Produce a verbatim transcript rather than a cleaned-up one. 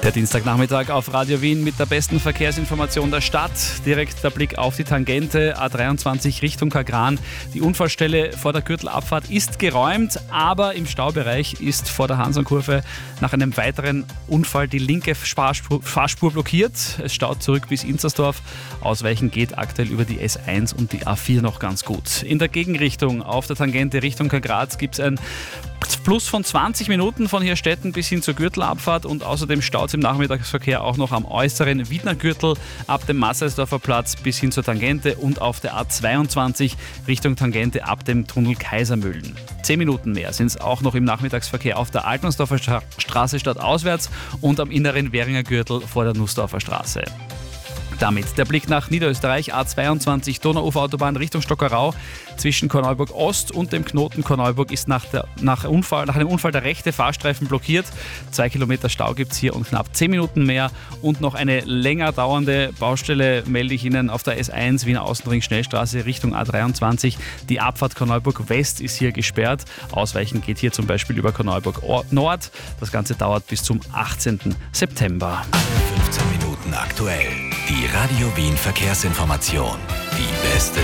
Der Dienstagnachmittag auf Radio Wien mit der besten Verkehrsinformation der Stadt. Direkt der Blick auf die Tangente A dreiundzwanzig Richtung Kagran. Die Unfallstelle vor der Gürtelabfahrt ist geräumt, aber im Staubereich ist vor der Hansernkurve nach einem weiteren Unfall die linke Fahrspur, Fahrspur blockiert. Es staut zurück bis Inzersdorf. Ausweichen geht aktuell über die S eins und die A vier noch ganz gut. In der Gegenrichtung auf der Tangente Richtung Graz gibt es ein Plus von zwanzig Minuten von Hirstetten bis hin zur Gürtelabfahrt und außerdem staut es im Nachmittagsverkehr auch noch am äußeren Wiedner-Gürtel ab dem Masseisdorfer Platz bis hin zur Tangente und auf der A zweiundzwanzig Richtung Tangente ab dem Tunnel Kaisermühlen. Zehn Minuten mehr sind es auch noch im Nachmittagsverkehr auf der Altmannsdorfer Straße stadtauswärts und am inneren Währinger Gürtel vor der Nussdorfer Straße. Damit der Blick nach Niederösterreich, A zweiundzwanzig Donauuferautobahn Richtung Stockerau. Zwischen Korneuburg Ost und dem Knoten Korneuburg ist nach, der, nach, Unfall, nach einem Unfall der rechte Fahrstreifen blockiert. Zwei Kilometer Stau gibt es hier und knapp zehn Minuten mehr. Und noch eine länger dauernde Baustelle melde ich Ihnen auf der S eins Wiener Außenring Schnellstraße Richtung A dreiundzwanzig. Die Abfahrt Korneuburg West ist hier gesperrt. Ausweichen geht hier zum Beispiel über Korneuburg Nord. Das Ganze dauert bis zum achtzehnten September. fünfzehn Minuten aktuell. Die Radio Wien Verkehrsinformation. Die beste